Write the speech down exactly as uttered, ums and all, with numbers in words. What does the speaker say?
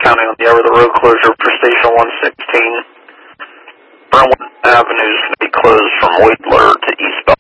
County on the over-the-road closure for Station one sixteen. Brentwood Avenue is going to be closed from Wheatler to East